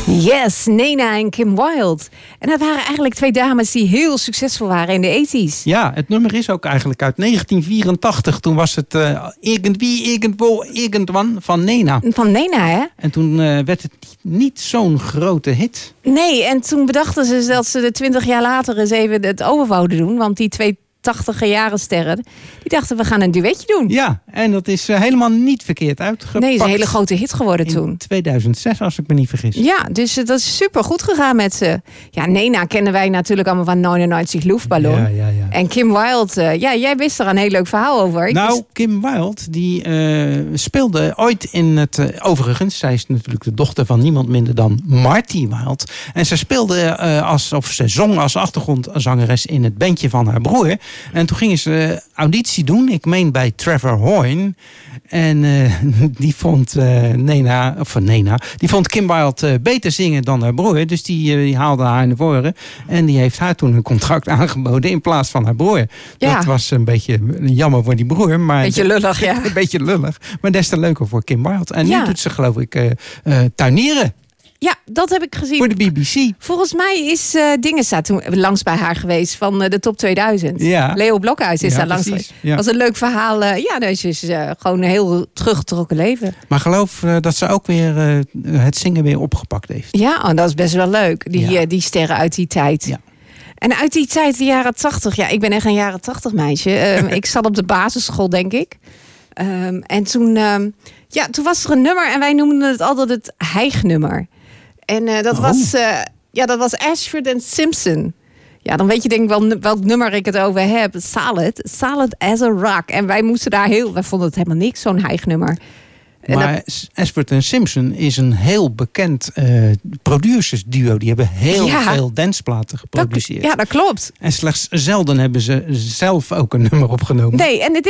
Yes, Nena en Kim Wilde. En dat waren eigenlijk twee dames die heel succesvol waren in de 80's. Ja, het nummer is ook eigenlijk uit 1984. Toen was het Irgendwie, Irgendwo, Irgendwann van Nena. Van Nena, hè? En toen werd het niet zo'n grote hit. Nee, en toen bedachten ze dat ze er 20 jaar later eens even het over wouden doen. Want die twee 80er jaren sterren, die dachten we gaan een duetje doen. Ja, en dat is helemaal niet verkeerd uitgepakt. Nee, het is een hele grote hit geworden toen. In 2006, als ik me niet vergis. Ja, dus dat is super goed gegaan met ze. Ja, Nena kennen wij natuurlijk allemaal van 99 Luftballon. Ja. En Kim Wilde, jij wist er een heel leuk verhaal over. Kim Wilde, die speelde ooit in het... overigens, zij is natuurlijk de dochter van niemand minder dan Marty Wilde. En ze speelde ze zong als achtergrondzangeres in het bandje van haar broer. En toen gingen ze auditie doen. Ik meen bij Trevor Horn. En die vond die vond Kim Wilde beter zingen dan haar broer. Dus die haalde haar naar voren. En die heeft haar toen een contract aangeboden in plaats van haar broer. Ja. Dat was een beetje jammer voor die broer. Maar beetje lullig, ja. Een beetje lullig. Maar des te leuker voor Kim Wilde. En nu doet ze geloof ik tuinieren. Ja, dat heb ik gezien. Voor de BBC. Volgens mij is Dingensa toen langs bij haar geweest van de top 2000. Ja. Leo Blokhuis is daar langs geweest. Ja. Dat was een leuk verhaal. Dus is gewoon een heel teruggetrokken leven. Maar geloof dat ze ook weer het zingen weer opgepakt heeft. Ja, dat is best wel leuk. Die sterren uit die tijd. Ja. En uit die tijd, de jaren 80. Ja, ik ben echt een jaren 80 meisje. Ik zat op de basisschool, denk ik. En toen was er een nummer en wij noemden het altijd het hijgnummer. En dat was Ashford and Simpson. Ja, dan weet je denk ik wel welk nummer ik het over heb. Solid as a rock. En wij vonden het helemaal niks, zo'n hijgnummer. Maar Ashford and Simpson is een heel bekend producersduo. Die hebben heel veel danceplaten geproduceerd. Dat klopt. En slechts zelden hebben ze zelf ook een nummer opgenomen. Nee, en dit